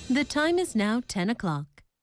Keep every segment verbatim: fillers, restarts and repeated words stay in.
The time is now ten o'clock.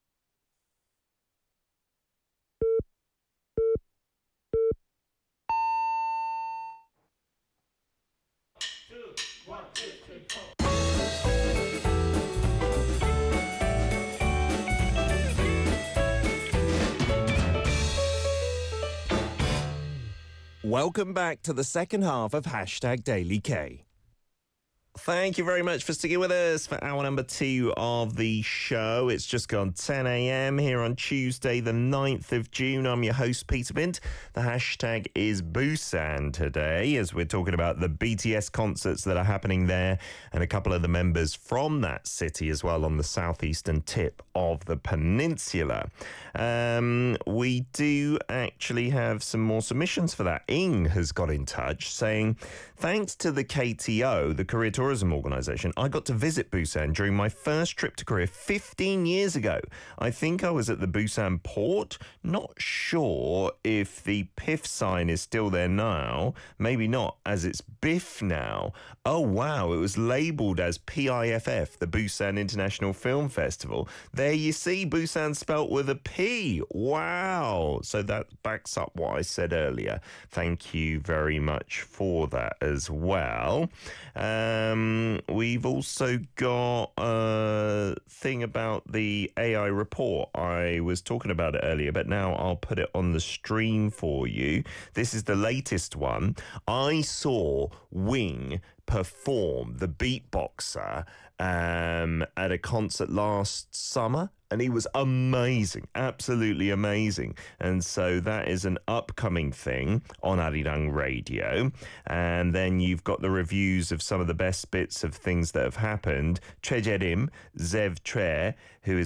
Welcome back to the second half of Hashtag Daily K. Thank you very much for sticking with us for hour number two of the show. It's just gone ten a.m. here on Tuesday, the ninth of June. I'm your host, Peter Bint. The hashtag is Busan today, as we're talking about the B T S concerts that are happening there and a couple of the members from that city as well on the southeastern tip of the peninsula. Um, we do actually have some more submissions for that. Ing has got in touch saying, thanks to the K T O, the Korea Tourism Organisation, I got to visit Busan during my first trip to Korea fifteen years ago. I think I was at the Busan port. Not sure if the P I F sign is still there now. Maybe not, as it's B I F now. Oh, wow. It was labelled as P I F F, the Busan International Film Festival. There you see, Busan spelt with a P. Wow. So that backs up what I said earlier. Thank you very much for that as well. Um, we've also got a thing about the A I report. I was talking about it earlier, but now I'll put it on the stream for you. This is the latest one. I saw Wing perform, the beatboxer, um, at a concert last summer. And he was amazing, absolutely amazing. And so that is an upcoming thing on Arirang Radio. And then you've got the reviews of some of the best bits of things that have happened. Choi Jae-rim, Zev Tre, who is